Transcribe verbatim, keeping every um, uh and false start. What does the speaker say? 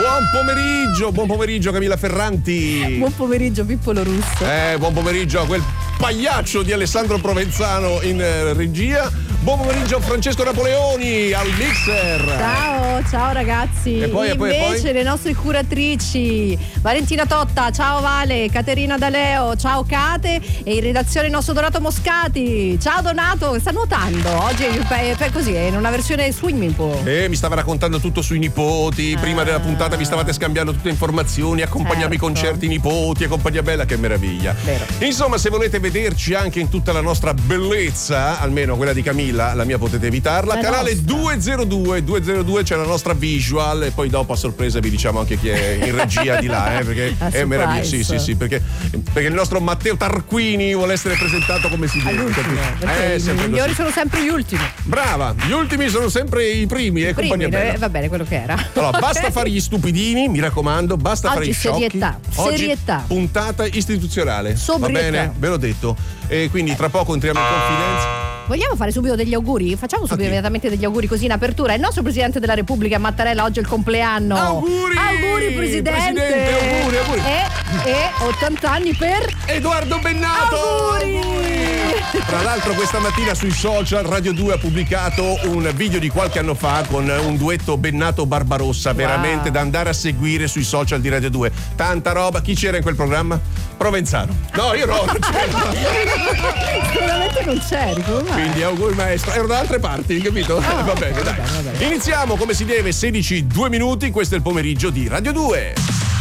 Buon pomeriggio, buon pomeriggio Camilla Ferranti. Buon pomeriggio Pippolo Russo. Eh, buon pomeriggio a quel pagliaccio di Alessandro Provenzano in eh, regia. Buon pomeriggio Francesco Napoleoni al mixer. Ciao, ciao ragazzi. E poi, e poi, Invece e poi? le nostre curatrici Valentina Totta, ciao Vale, Caterina D'Aleo, ciao Cate, e in redazione il nostro Donato Moscati. Ciao Donato, sta nuotando. Oggi è, è così, è in una versione swimming pool. Eh, mi stava raccontando tutto sui nipoti. Prima Ah. della puntata vi stavate scambiando tutte informazioni. Accompagniamo Certo. i concerti, i nipoti, accompagna bella, che meraviglia. Vero. Insomma, se volete vederci anche in tutta la nostra bellezza, almeno quella di Camilla, la mia potete evitarla. La Canale nostra. duecentodue, duecentodue c'è la nostra visual, e poi dopo a sorpresa vi diciamo anche chi è in regia di là, eh, perché A è meraviglioso. Sì, surprise. sì, sì, perché, perché il nostro Matteo Tarquini vuole essere presentato come si deve. All'ultimo, perché Eh, i sempre migliori così. sono sempre gli ultimi. Brava, gli ultimi sono sempre i primi e Primi, compagnia bella. eh, va bene, quello che era. Allora, basta Ok? fare gli stupidini, mi raccomando, basta Oggi fare i sciocchi. serietà, Oggi serietà. puntata istituzionale. Sobrietà. Va bene? Ve l'ho detto. E quindi tra poco entriamo in confidenza. Vogliamo fare subito degli auguri? Facciamo subito chi? immediatamente degli auguri così in apertura. Il nostro Presidente della Repubblica Mattarella oggi è il compleanno. Auguri! Auguri Presidente! Presidente, auguri, auguri. E, e ottanta anni per Edoardo Bennato! Auguri! Tra l'altro questa mattina sui social Radio due ha pubblicato un video di qualche anno fa con un duetto Bennato-Barbarossa, veramente da andare a seguire sui social di Radio due. Tanta roba. Chi c'era in quel programma? Provenzano. No, io no, non c'ero. Sicuramente non c'eri, come mai? Quindi auguri maestro. Ero da altre parti, capito? Ah, va bene, dai. va bene, va bene. Iniziamo come si deve, sedici, due minuti. Questo è il pomeriggio di Radio due.